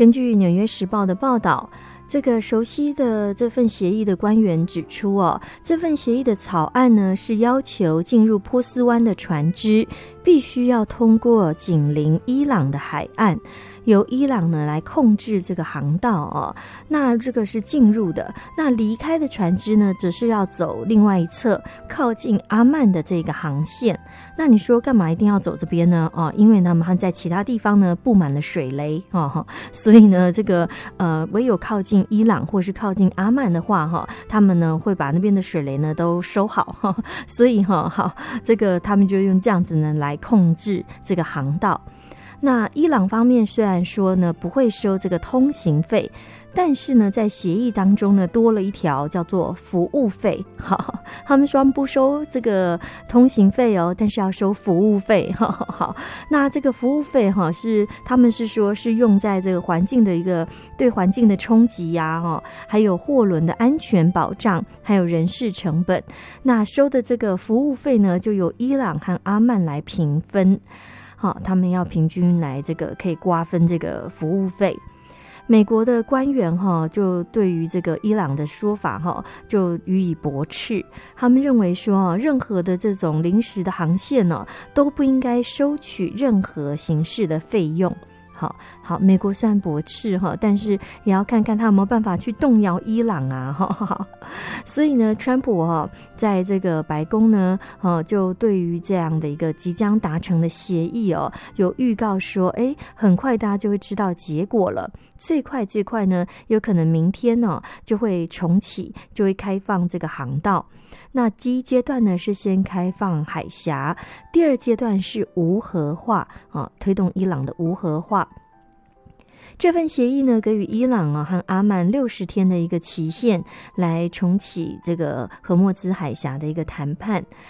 根据《纽约时报》的报道，这个熟悉的这份协议的官员指出这份协议的草案呢，是要求进入波斯湾的船只必须要通过紧邻伊朗的海岸，由伊朗呢来控制这个航道那这个是进入的，那离开的船只呢，则是要走另外一侧，靠近阿曼的这个航线。那你说干嘛一定要走这边呢？因为他们在其他地方呢布满了水雷所以呢，这个唯有靠近伊朗或是靠近阿曼的话他们呢会把那边的水雷呢都收好所以好，这个他们就用这样子呢来控制这个航道。那伊朗方面虽然说呢不会收这个通行费，但是呢在协议当中呢多了一条叫做服务费。好，他们说不收这个通行费但是要收服务费。好，那这个服务费是他们是说是用在这个环境的一个对环境的冲击还有货轮的安全保障，还有人事成本。那收的这个服务费呢，就由伊朗和阿曼来平分。他们要平均来这个可以瓜分这个服务费。美国的官员就对于这个伊朗的说法就予以驳斥。他们认为说任何的这种临时的航线都不应该收取任何形式的费用。好，美国虽然驳斥但是也要看看他有没有办法去动摇伊朗所以呢，川普在这个白宫呢就对于这样的一个即将达成的协议有预告说很快大家就会知道结果了。最快呢有可能明天就会重启，就会开放这个航道。那第一阶段呢是先开放海峡，第二阶段是无核化推动伊朗的无核化。这份协议呢，给予伊朗和阿曼60天的一个期限，来重启这个荷默兹海峡的一个谈判。